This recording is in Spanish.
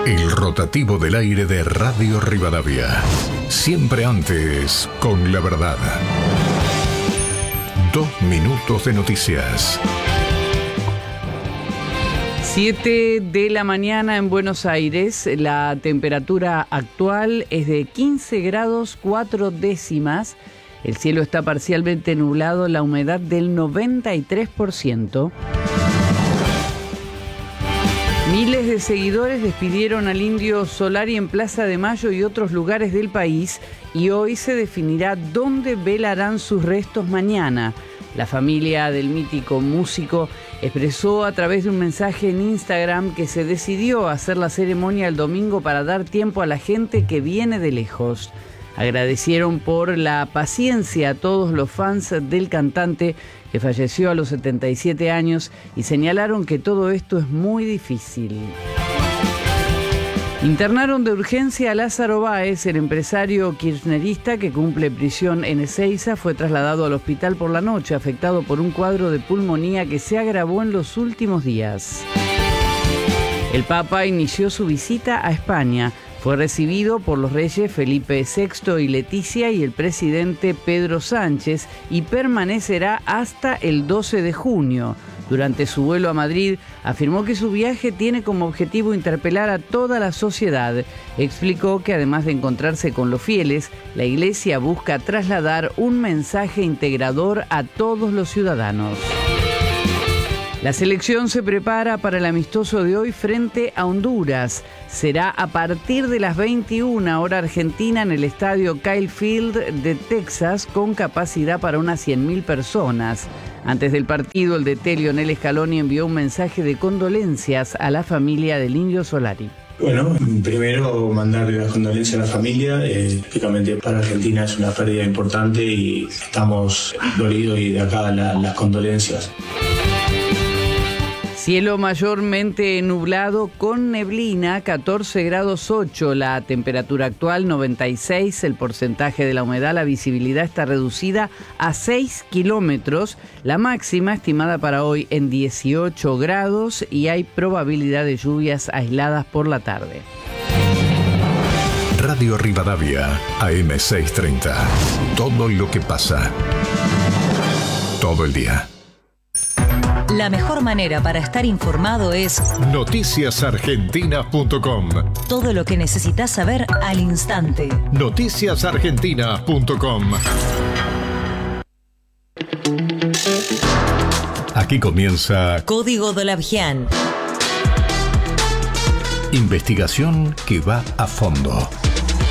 El rotativo del aire de Radio Rivadavia. Siempre antes, con la verdad. 2 minutos de noticias. 7 de la mañana en Buenos Aires. La temperatura actual es de 15 grados 4 décimas. El cielo está parcialmente nublado, la humedad del 93%. Miles de seguidores despidieron al Indio Solari en Plaza de Mayo y otros lugares del país, y hoy se definirá dónde velarán sus restos mañana. La familia del mítico músico expresó a través de un mensaje en Instagram que se decidió hacer la ceremonia el domingo para dar tiempo a la gente que viene de lejos. Agradecieron por la paciencia a todos los fans del cantante, que falleció a los 77 años, y señalaron que todo esto es muy difícil. Internaron de urgencia a Lázaro Báez, el empresario kirchnerista que cumple prisión en Ezeiza. Fue trasladado al hospital por la noche, afectado por un cuadro de pulmonía que se agravó en los últimos días. El Papa inició su visita a España. Fue recibido por los reyes Felipe VI y Leticia y el presidente Pedro Sánchez, y permanecerá hasta el 12 de junio. Durante su vuelo a Madrid, afirmó que su viaje tiene como objetivo interpelar a toda la sociedad. Explicó que además de encontrarse con los fieles, la Iglesia busca trasladar un mensaje integrador a todos los ciudadanos. La selección se prepara para el amistoso de hoy frente a Honduras. Será a partir de las 21 hora argentina en el estadio Kyle Field de Texas, con capacidad para unas 100.000 personas. Antes del partido, el DT Lionel Scaloni envió un mensaje de condolencias a la familia del Indio Solari. Bueno, primero mandarle las condolencias a la familia. Lógicamente para Argentina es una pérdida importante y estamos dolidos, y de acá las condolencias. Cielo mayormente nublado con neblina, 14 grados 8, la temperatura actual 96, el porcentaje de la humedad, la visibilidad está reducida a 6 kilómetros, la máxima estimada para hoy en 18 grados, y hay probabilidad de lluvias aisladas por la tarde. Radio Rivadavia, AM 630. Todo lo que pasa. Todo el día. La mejor manera para estar informado es noticiasargentinas.com. Todo lo que necesitas saber al instante. Noticiasargentinas.com. Aquí comienza Código Dolavian. Investigación que va a fondo.